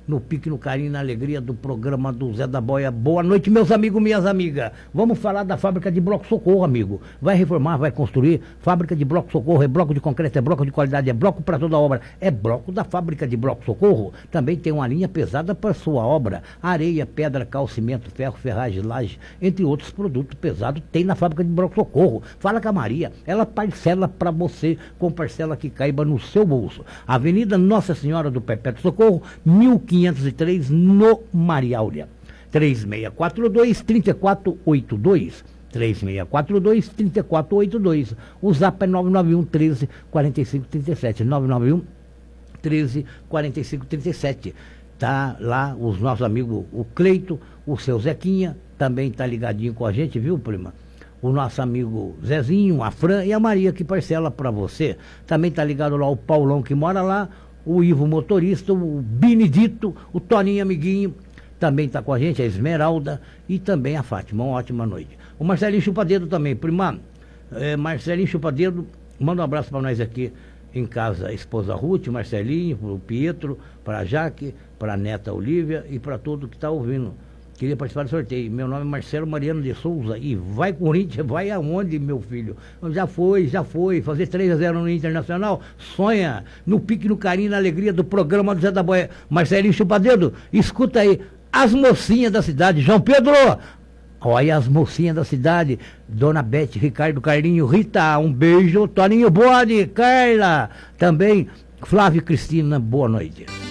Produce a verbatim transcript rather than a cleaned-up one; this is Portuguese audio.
no pique, no carinho, na alegria do programa do Zé da Boia. Boa noite, meus amigos, minhas amigas. Vamos falar da fábrica de bloco socorro, amigo. Vai reformar, vai construir. Fábrica de bloco socorro, é bloco de concreto, é bloco de qualidade, é bloco para toda obra. É bloco da fábrica de bloco socorro. Também tem uma linha pesada para sua obra. Areia, pedra, cal, cimento, ferro, ferragem, laje, entre outros produtos pesados, tem na fábrica de bloco socorro. Fala com a Maria, ela parcela para você com parcela que caiba no seu bolso. Avenida Nossa Senhora do Perpétuo Socorro, mil quinhentos e três, no Maria Áurea. três seis quatro dois, três quatro oito dois. três seis quatro dois, três quatro oito dois. O zap é nove nove um, treze, quarenta e cinco, trinta e sete. nove nove um, treze, quarenta e cinco, trinta e sete. Tá lá os nossos amigos, o Cleito, o seu Zequinha, também tá ligadinho com a gente, viu, prima? O nosso amigo Zezinho, a Fran e a Maria que parcela para você. Também tá ligado lá o Paulão que mora lá, o Ivo motorista, o Benedito, o Toninho amiguinho, também tá com a gente, a Esmeralda e também a Fátima. Uma ótima noite. O Marcelinho Chupadedo também, prima. É, Marcelinho Chupadedo, manda um abraço para nós aqui em casa, a esposa Ruth, Marcelinho, o Pietro, para a Jaque, para a neta Olívia e para todo que está ouvindo. Queria participar do sorteio. Meu nome é Marcelo Mariano de Souza. E vai Corinthians, vai aonde, meu filho? Já foi, já foi. Fazer três a zero no Internacional. Sonha no pique, no carinho, na alegria do programa do Zé da Boia. Marcelinho Chupadedo, escuta aí. As mocinhas da cidade. João Pedro, olha as mocinhas da cidade. Dona Beth, Ricardo, Carlinho, Rita, um beijo. Toninho Bode, Carla. Também Flávio e Cristina, boa noite.